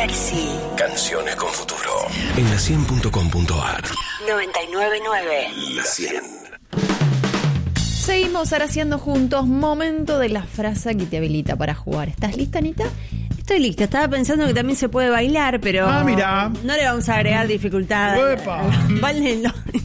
Sexy. Canciones con futuro. En la 100.com.ar. 99.9. La 100. Seguimos araciando juntos. Momento de la frase que te habilita para jugar. ¿Estás lista, Anita? Estoy lista. Estaba pensando que también se puede bailar, pero mirá. no le vamos a agregar dificultad. ¡Uepa! Valen